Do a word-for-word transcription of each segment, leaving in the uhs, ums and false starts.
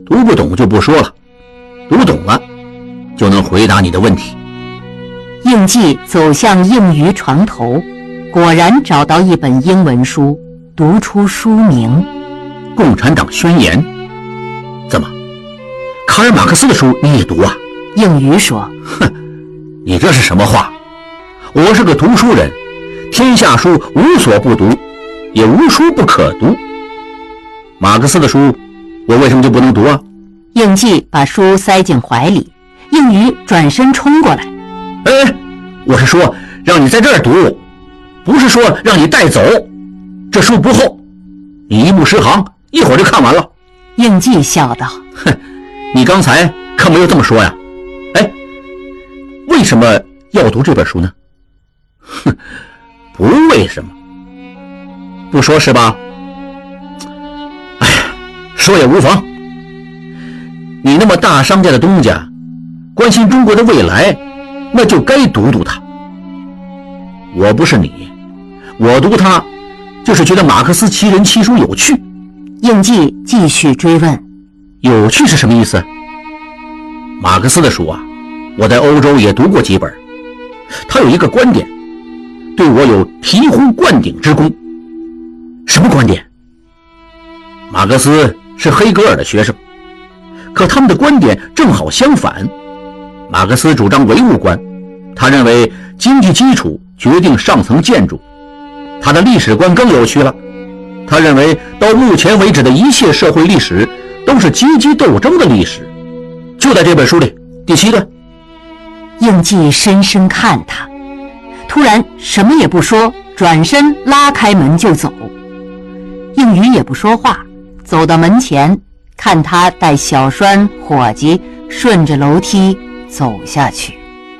读不懂就不说了，读懂了就能回答你的问题。 应季走向应鱼床头，果然找到一本英文书，读出书名 《共产党宣言》。怎么，卡尔马克思的书你也读啊？ 应鱼说： 哼，你这是什么话？我是个读书人，天下书无所不读，也无书不可读。马克思的书我为什么就不能读啊？ 应季把书塞进怀里，应鱼转身冲过来。 哎，我是说让你在这儿读，不是说让你带走。这书不厚，你一目十行，一会儿就看完了。 应季笑道： 哼，你刚才可没有这么说呀。哎，为什么要读这本书呢？哼，不为什么，不说是吧？哎呀，说也无妨。你那么大商家的东家，关心中国的未来，那就该读读它。我不是你，我读它就是觉得马克思其人其书有趣。 应季继续追问： 有趣是什么意思？马克思的书啊，我在欧洲也读过几本，他有一个观点对我有醍醐灌顶之功。什么观点？马克思是黑格尔的学生，可他们的观点正好相反。马克思主张唯物观，他认为经济基础决定上层建筑。他的历史观更有趣了，他认为到目前为止的一切社会历史都是阶级斗争的历史。就在这本书里，第七段。 应季深深看他，突然什么也不说，转身拉开门就走。应鱼也不说话，走到门前，看他带小栓伙计顺着楼梯走下去。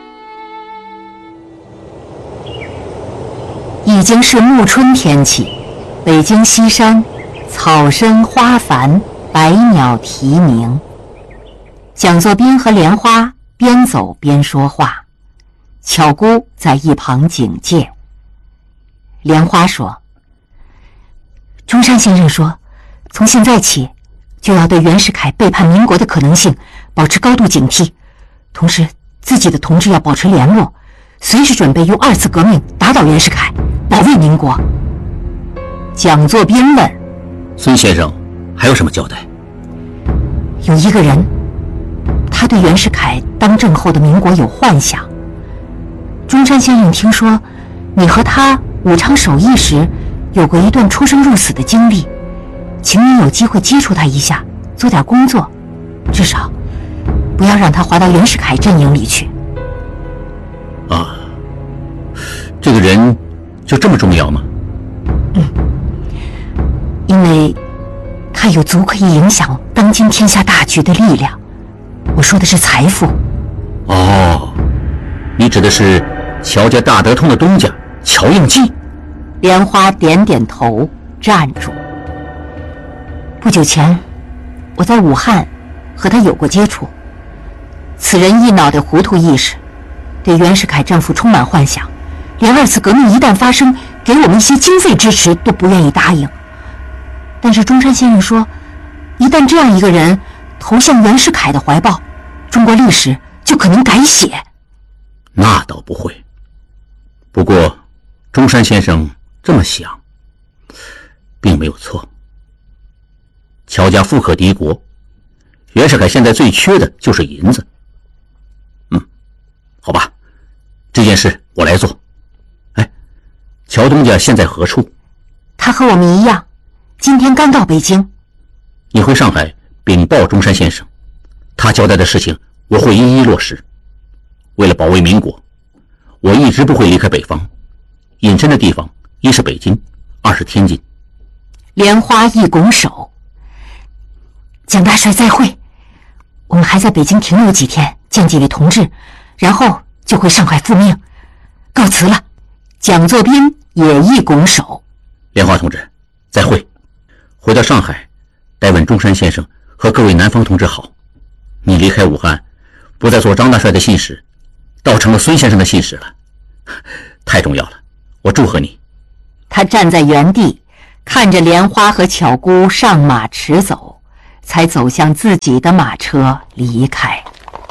已经是暮春天气，北京西山草深花繁，百鸟啼鸣。蒋作斌和莲花边走边说话，巧姑在一旁警戒。莲花说：中山先生说，从现在起就要对袁世凯背叛民国的可能性保持高度警惕，同时自己的同志要保持联络，随时准备用二次革命打倒袁世凯，保卫民国。蒋作斌问： 孙先生还有什么交代？ 有一个人，他对袁世凯当政后的民国有幻想。中山先生听说你和他武昌首义时有过一段出生入死的经历，请你有机会接触他一下，做点工作，至少不要让他滑到袁世凯阵营里去。 啊，这个人就这么重要吗？ 嗯，因为他有足可以影响当今天下大局的力量。我说的是财富。 哦，你指的是乔家大德通的东家乔应季？ 莲花点点头，站住。不久前我在武汉和他有过接触，此人一脑袋糊涂意识，对袁世凯政府充满幻想，连二次革命一旦发生给我们一些经费支持都不愿意答应。但是中山先生说，一旦这样一个人投向袁世凯的怀抱，中国历史就可能改写。 那倒不会，不过中山先生这么想并没有错。乔家富可敌国，袁世凯现在最缺的就是银子。嗯，好吧，这件事我来做。哎，乔东家现在何处？ 他和我们一样，今天刚到北京。 你回上海禀报中山先生，他交代的事情我会一一落实。为了保卫民国，我一直不会离开北方，隐身的地方一是北京，二是天津。 莲花一拱手：蒋大帅再会，我们还在北京停留几天，见几位同志，然后就回上海复命，告辞了。蒋作斌也一拱手： 莲花同志再会。回到上海代问中山先生和各位南方同志好。你离开武汉，不再做张大帅的信使，倒成了孙先生的信使了，太重要了，我祝贺你。 他站在原地看着莲花和巧姑上马驰走， 才走向自己的马车离开。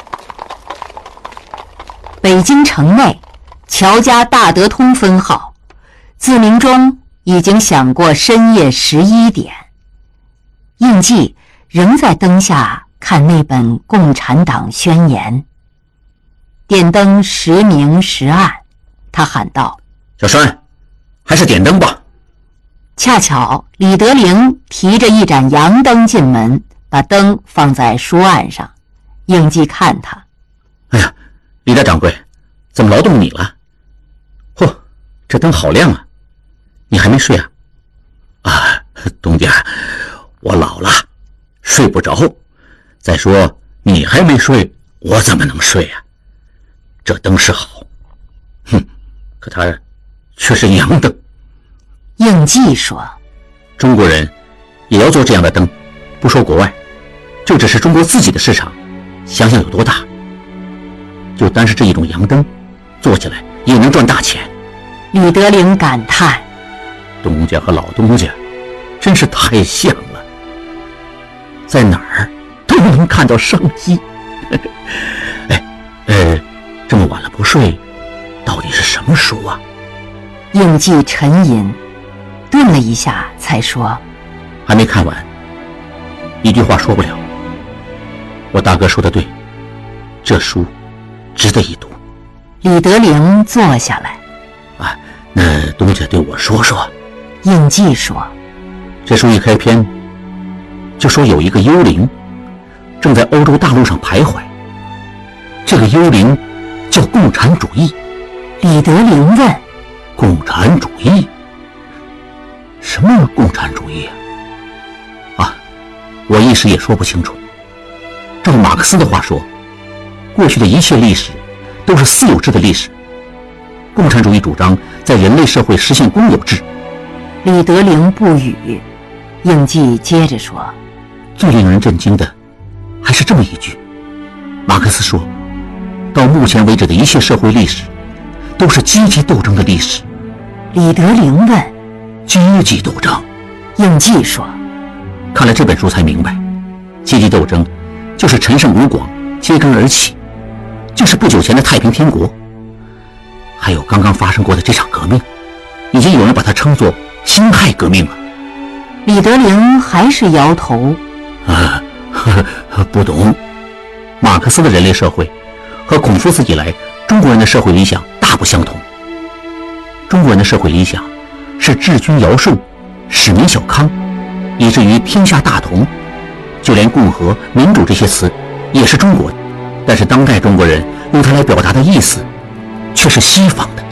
北京城内，乔家大德通分号，自鸣钟已经响过深夜十一点。应季仍在灯下看那本《共产党宣言》，电灯时明时暗，他喊道：“ 小栓，还是点灯吧。” 恰巧李德龄提着一盏洋灯进门，把灯放在书案上。应季看他：“ 哎呀，李大掌柜，怎么劳动你了？嚯，这灯好亮啊！你还没睡啊？”“啊，东家，我老了，睡不着。再说你还没睡，我怎么能睡啊？这灯是好，哼，可它却是洋灯。” 应季说：“ 中国人也要做这样的灯，不说国外，就只是中国自己的市场，想想有多大。就单是这一种洋灯，做起来也能赚大钱。” 李德龄感叹：“ 东家和老东家真是太像了，在哪儿都能看到商机。哎，呃，这么晚了不睡，到底是什么书啊？” 应季沉吟，顿了一下，才说：“ 还没看完，一句话说不了。我大哥说的对，这书值得一读。” 李德龄坐下来：“ 啊，那东家对我说说。” 应季说：“ 这书一开篇就说有一个幽灵正在欧洲大陆上徘徊，这个幽灵叫共产主义。” 李德龄问：“ 共产主义？什么共产主义啊？”“啊，我一时也说不清楚。照马克思的话说，过去的一切历史都是私有制的历史，共产主义主张在人类社会实现公有制。” 李德龄不语。应季接着说：“ 最令人震惊的还是这么一句，马克思说，到目前为止的一切社会历史都是阶级斗争的历史。” 李德龄问：“ 阶级斗争？” 应季说：“ 看了这本书才明白，阶级斗争就是陈胜吴广揭竿而起，就是不久前的太平天国，还有刚刚发生过的这场革命，已经有人把它称作辛亥革命了。” 李德龄还是摇头：“ 啊，呵呵，不懂。马克思的人类社会和孔夫子以来中国人的社会理想大不相同。中国人的社会理想是治君尧舜，使民小康，以至于天下大同，就连共和、民主这些词也是中国的，但是当代中国人用它来表达的意思却是西方的。”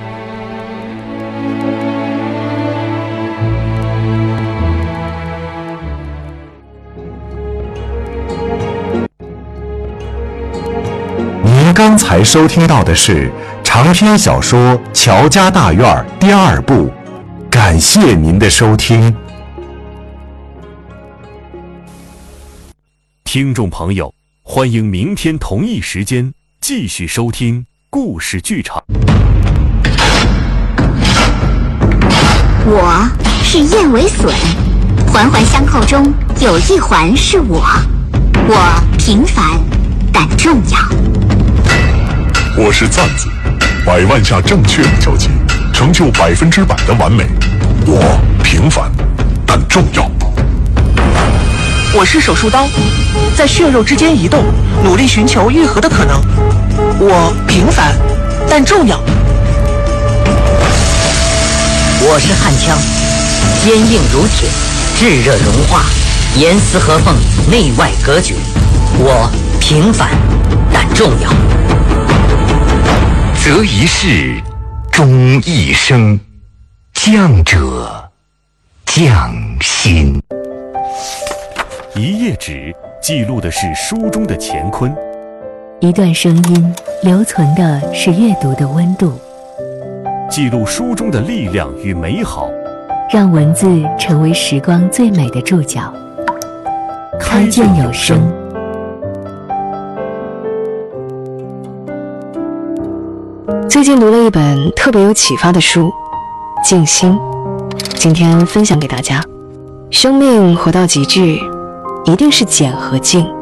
您刚才收听到的是长篇小说《乔家大院》第二部，感谢您的收听。 听众朋友，欢迎明天同一时间继续收听故事剧场。 我是燕尾隼，环环相扣中有一环是我，我平凡但重要。 我是赞子，百万下正确的交集，成就百分之百的完美。我平凡但重要。 我是手术刀，在血肉之间移动，努力寻求愈合的可能。我平凡但重要。 我是焊枪，坚硬如铁，炙热融化，严丝合缝，内外隔绝。我平凡但重要。 择一事，终一生，将者匠心。 一页纸记录的是书中的乾坤， 一段声音留存的是阅读的温度， 记录书中的力量与美好， 让文字成为时光最美的注脚。开卷有声。 最近读了一本特别有启发的书《静心》，今天分享给大家。生命活到极致， 一定是简和静。